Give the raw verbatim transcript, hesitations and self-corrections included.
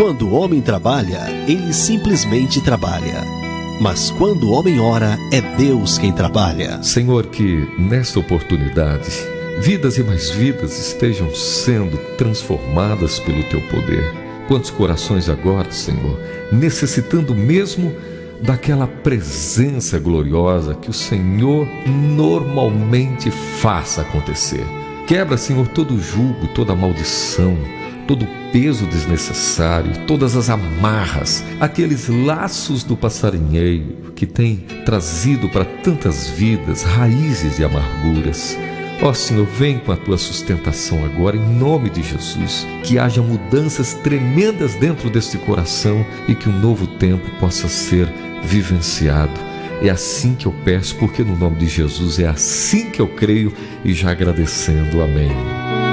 Quando o homem trabalha, ele simplesmente trabalha. Mas quando o homem ora, é Deus quem trabalha. Senhor, que nesta oportunidade, vidas e mais vidas estejam sendo transformadas pelo Teu poder. Quantos corações agora, Senhor, necessitando mesmo daquela presença gloriosa que o Senhor normalmente faça acontecer. Quebra, Senhor, todo jugo, toda maldição, todo o peso desnecessário, todas as amarras, aqueles laços do passarinheiro que tem trazido para tantas vidas raízes de amarguras. Ó Senhor, vem com a Tua sustentação agora, em nome de Jesus, que haja mudanças tremendas dentro deste coração e que um novo tempo possa ser vivenciado. É assim que eu peço, porque no nome de Jesus é assim que eu creio e já agradecendo. Amém.